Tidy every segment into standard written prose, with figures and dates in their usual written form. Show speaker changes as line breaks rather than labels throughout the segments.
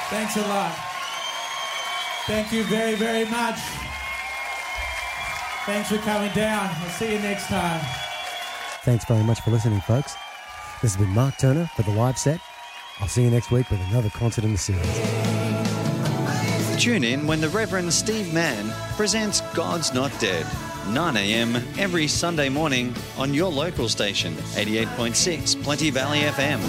Thanks a lot. Thank you very, very much. Thanks for coming down. I'll see you next time.
Thanks very much for listening, folks. This has been Mark Turner for The Live Set. I'll see you next week with another concert in the series.
Tune in when the Reverend Steve Mann presents God's Not Dead, 9 a.m. every Sunday morning on your local station, 88.6 Plenty Valley FM.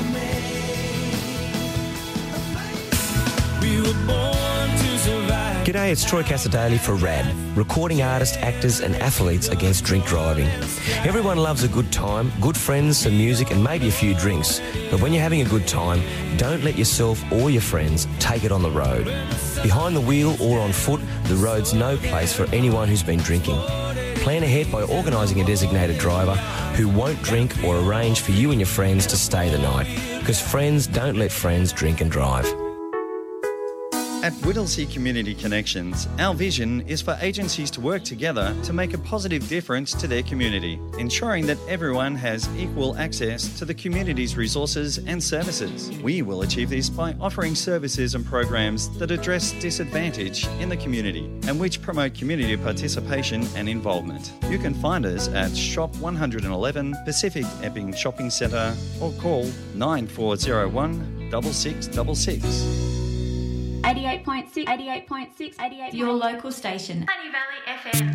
We were born to survive.
G'day, it's Troy Casadali for RAD, recording artists, actors and athletes against drink driving. Everyone loves a good time, good friends, some music and maybe a few drinks. But when you're having a good time, don't let yourself or your friends take it on the road. Behind the wheel or on foot, the road's no place for anyone who's been drinking. Plan ahead by organising a designated driver who won't drink or arrange for you and your friends to stay the night. Because friends don't let friends drink and drive.
At Whittlesea Community Connections, our vision is for agencies to work together to make a positive difference to their community, ensuring that everyone has equal access to the community's resources and services. We will achieve this by offering services and programs that address disadvantage in the community and which promote community participation and involvement. You can find us at Shop 111 Pacific Epping Shopping Centre or call 9401 6666.
88.6, 88.6, 88.
Your local station.
Plenty Valley FM.